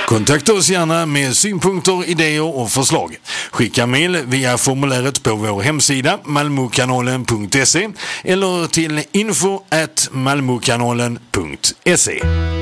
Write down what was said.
Kontakta oss gärna med synpunkter, idéer och förslag. Skicka mejl via formuläret på vår hemsida malmokanalen.se eller till info@malmokanalen.se.